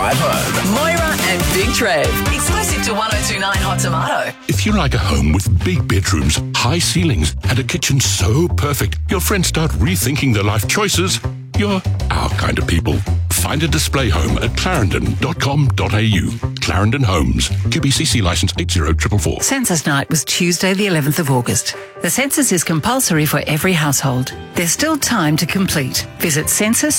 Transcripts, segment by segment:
drive home. Moira and Big Trev, exclusive to 1029 Hot Tomato. If you like a home with big bedrooms, high ceilings, and a kitchen so perfect your friends start rethinking their life choices, you're our kind of people. Find a display home at clarendon.com.au. Clarendon Homes. QBCC licence 80444. Census night was Tuesday the 11th of August. The census is compulsory for every household. There's still time to complete. Visit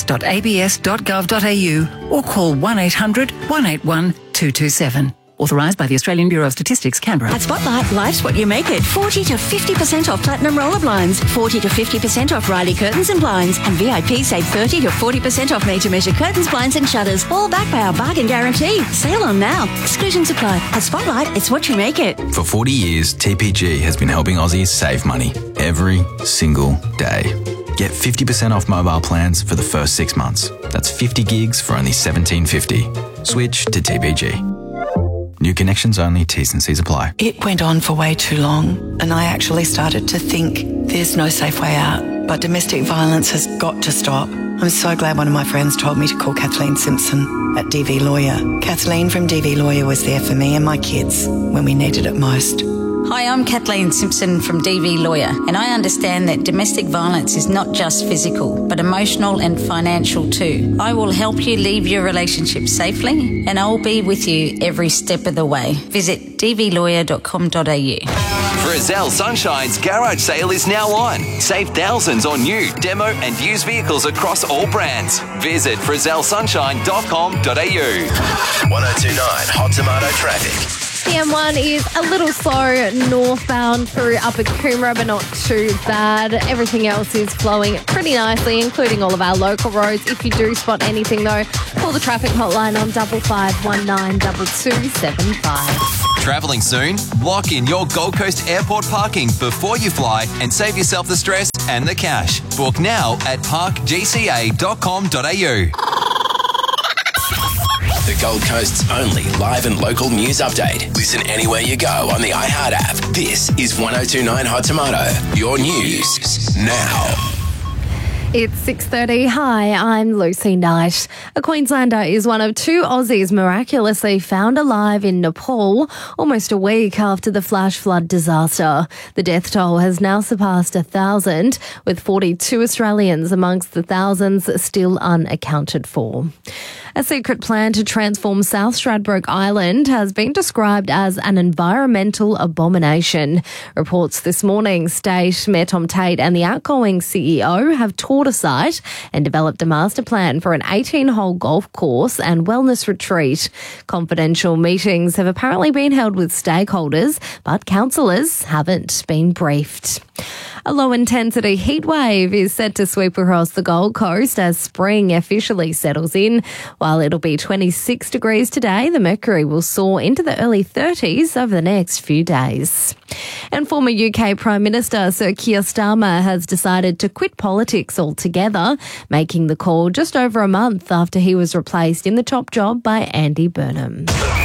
census.abs.gov.au or call 1800 181 227. Authorised by the Australian Bureau of Statistics, Canberra. At Spotlight, life's what you make it. 40 to 50% off platinum roller blinds. 40 to 50% off Riley curtains and blinds. And VIP save 30 to 40% off made-to-measure curtains, blinds and shutters. All backed by our bargain guarantee. Sale on now. Exclusions apply. At Spotlight, it's what you make it. For 40 years, TPG has been helping Aussies save money every single day. Get 50% off mobile plans for the first 6 months. That's 50 gigs for only $17.50. Switch to TPG. New connections only, T's and C's apply. It went on for way too long, and I actually started to think there's no safe way out. But domestic violence has got to stop. I'm so glad one of my friends told me to call Kathleen Simpson at DV Lawyer. Kathleen from DV Lawyer was there for me and my kids when we needed it most. Hi, I'm Kathleen Simpson from DV Lawyer, and I understand that domestic violence is not just physical, but emotional and financial too. I will help you leave your relationship safely, and I'll be with you every step of the way. Visit dvlawyer.com.au. Frizzell Sunshine's garage sale is now on. Save thousands on new, demo and used vehicles across all brands. Visit frizzellsunshine.com.au. 1029 Hot Tomato traffic. The M1 is a little slow northbound through Upper Coomera, but not too bad. Everything else is flowing pretty nicely, including all of our local roads. If you do spot anything, though, call the traffic hotline on 5519 2275. Travelling soon? Lock in your Gold Coast Airport parking before you fly and save yourself the stress and the cash. Book now at parkgca.com.au. The Gold Coast's only live and local news update. Listen anywhere you go on the iHeart app. This is 1029 Hot Tomato. Your news now. It's 6:30. Hi, I'm Lucy Knight. A Queenslander is one of 2 Aussies miraculously found alive in Nepal almost a week after the flash flood disaster. The death toll has now surpassed 1,000, with 42 Australians amongst the thousands still unaccounted for. A secret plan to transform South Stradbroke Island has been described as an environmental abomination. Reports this morning state Mayor Tom Tate and the outgoing CEO have toured a site and developed a master plan for an 18-hole golf course and wellness retreat. Confidential meetings have apparently been held with stakeholders, but councillors haven't been briefed. A low-intensity heat wave is set to sweep across the Gold Coast as spring officially settles in. While it'll be 26 degrees today, the mercury will soar into the early 30s over the next few days. And former UK Prime Minister Sir Keir Starmer has decided to quit politics altogether, making the call just over a month after he was replaced in the top job by Andy Burnham.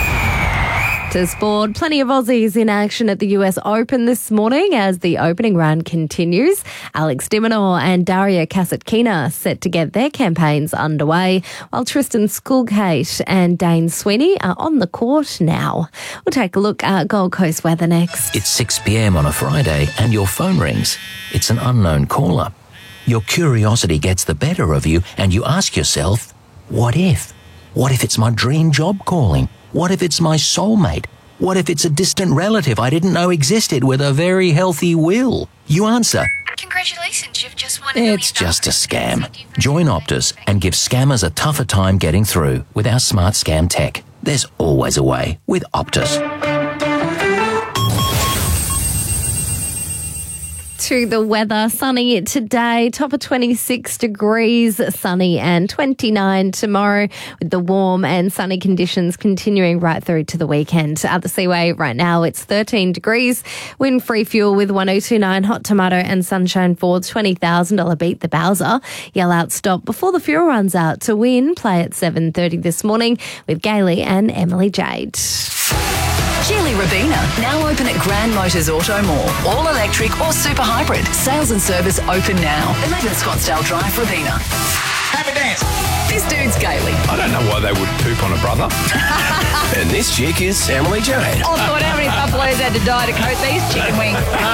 To sport, plenty of Aussies in action at the US Open this morning as the opening round continues. Alex de Minaur and Daria Kasatkina set to get their campaigns underway, while Tristan Skulgate and Dane Sweeney are on the court now. We'll take a look at Gold Coast weather next. It's 6 p.m. on a Friday and your phone rings. It's an unknown caller. Your curiosity gets the better of you and you ask yourself, what if? What if it's my dream job calling? What if it's my soulmate? What if it's a distant relative I didn't know existed with a very healthy will? You answer, congratulations, you've just won. It's just a scam. Join Optus and give scammers a tougher time getting through with our smart scam tech. There's always a way with Optus. To the weather, sunny today, top of 26 degrees, sunny and 29 tomorrow, with the warm and sunny conditions continuing right through to the weekend. At the Seaway right now, it's 13 degrees, wind-free fuel with 1029 Hot Tomato and Sunshine Ford, $20,000 beat the Bowser. Yell out stop before the fuel runs out to win. Play at 7:30 this morning with Gailey and Emily Jade. Geely Rabina, now open at Grand Motors Auto Mall. All electric or super hybrid. Sales and service open now. 11 Scottsdale Drive, Rabina. Happy dance. This dude's Gailey. I don't know why they would poop on a brother. And this chick is Emily Jade. I thought how many buffaloes had to die to coat these chicken wings.